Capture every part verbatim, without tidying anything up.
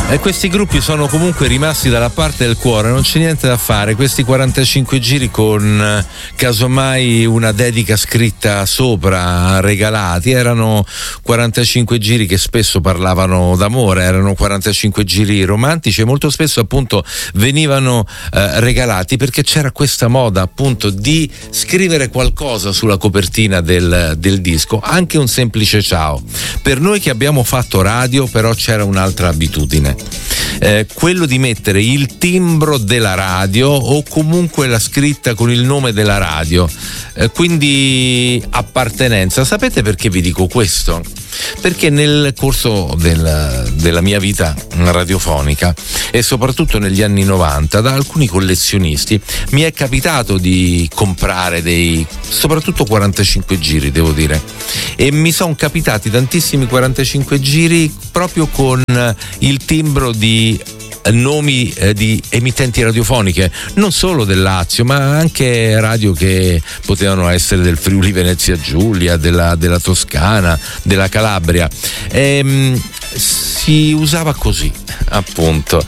E questi gruppi sono comunque rimasti dalla parte del cuore, non c'è niente da fare. Questi quarantacinque giri con casomai una dedica scritta sopra, regalati, erano quarantacinque giri che spesso parlavano d'amore, erano quarantacinque giri romantici e molto spesso appunto venivano eh, regalati perché c'era questa moda appunto di scrivere qualcosa sulla copertina del, del disco, anche un semplice ciao. Per noi che abbiamo fatto radio però c'era un'altra abitudine. Eh, quello di mettere il timbro della radio o comunque la scritta con il nome della radio, eh, quindi appartenenza. Sapete perché vi dico questo? Perché nel corso del, della mia vita radiofonica e soprattutto negli anni novanta, da alcuni collezionisti mi è capitato di comprare dei soprattutto quarantacinque giri, devo dire, e mi sono capitati tantissimi quarantacinque giri proprio con il timbro di nomi eh, di emittenti radiofoniche, non solo del Lazio ma anche radio che potevano essere del Friuli Venezia Giulia, della, della Toscana, della Calabria. Ehm, si usava così appunto.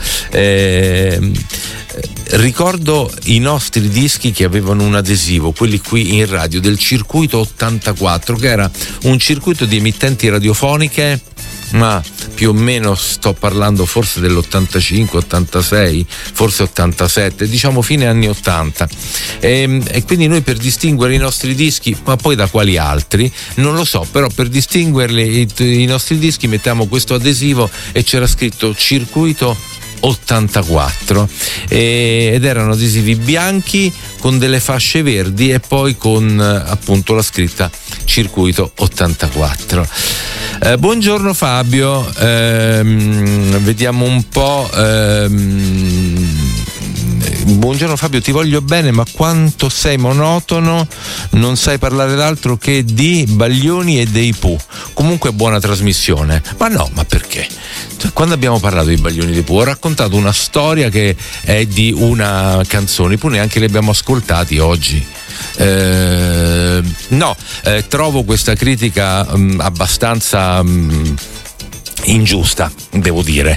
Ehm, ricordo i nostri dischi che avevano un adesivo, quelli qui in radio, del circuito ottantaquattro, che era un circuito di emittenti radiofoniche, ma più o meno sto parlando forse dell'ottantacinque, ottantasei, forse ottantasette, diciamo fine anni ottanta, e, e quindi noi per distinguere i nostri dischi, ma poi da quali altri non lo so, però per distinguerli i, i nostri dischi mettiamo questo adesivo e c'era scritto circuito ottantaquattro, e, ed erano adesivi bianchi con delle fasce verdi e poi con appunto la scritta circuito ottantaquattro. Eh, buongiorno Fabio, ehm, vediamo un po'. Ehm, buongiorno Fabio, ti voglio bene, ma quanto sei monotono, non sai parlare d'altro che di Baglioni e dei Pooh. Comunque buona trasmissione. Ma no, ma perché? Quando abbiamo parlato di Baglioni e dei Pooh ho raccontato una storia che è di una canzone, poi neanche li abbiamo ascoltati oggi. Eh, no, eh, trovo questa critica mh, abbastanza mh, ingiusta, devo dire.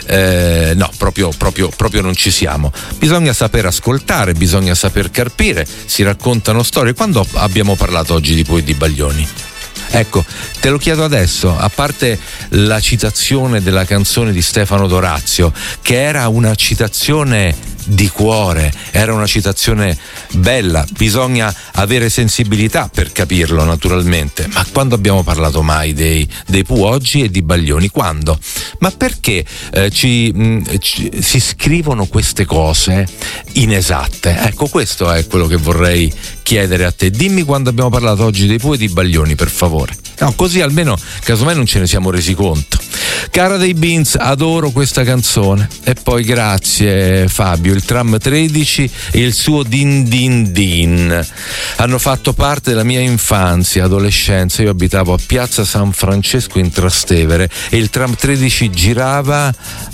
Eh, no, proprio, proprio, proprio non ci siamo. Bisogna saper ascoltare, bisogna saper carpire, si raccontano storie. Quando abbiamo parlato oggi di Pooh e di Baglioni? Ecco, te lo chiedo adesso, a parte la citazione della canzone di Stefano Dorazio, che era una citazione di cuore, era una citazione bella, bisogna avere sensibilità per capirlo naturalmente, ma quando abbiamo parlato mai dei, dei Pooh oggi e di Baglioni? Quando? Ma perché eh, ci, mh, ci, si scrivono queste cose inesatte? Ecco, questo è quello che vorrei chiedere a te. Dimmi quando abbiamo parlato oggi dei Pooh e di Baglioni, per favore. No, così almeno casomai non ce ne siamo resi conto. Cara dei Beans, adoro questa canzone. E poi grazie Fabio, il Tram tredici e il suo Din Din Din hanno fatto parte della mia infanzia, adolescenza. Io abitavo a Piazza San Francesco in Trastevere e il Tram tredici girava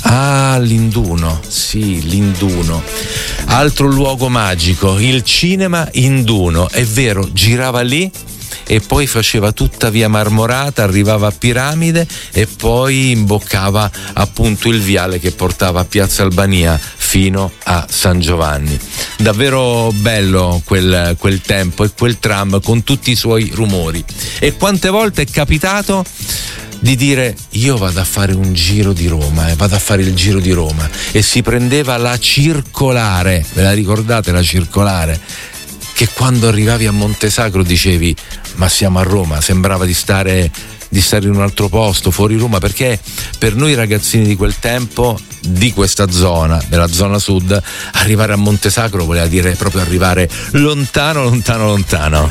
a Linduno. Sì, Linduno. Altro luogo magico, il cinema Induno. È vero, girava lì e poi faceva tutta via Marmorata, arrivava a Piramide e poi imboccava appunto il viale che portava a Piazza Albania fino a San Giovanni. Davvero bello quel, quel tempo e quel tram con tutti i suoi rumori. E quante volte è capitato di dire io vado a fare un giro di Roma, eh, vado a fare il giro di Roma, e si prendeva la circolare, ve la ricordate la circolare? Che quando arrivavi a Montesacro dicevi ma siamo a Roma, sembrava di stare di stare in un altro posto, fuori Roma, perché per noi ragazzini di quel tempo, di questa zona, della zona sud, arrivare a Montesacro voleva dire proprio arrivare lontano, lontano, lontano.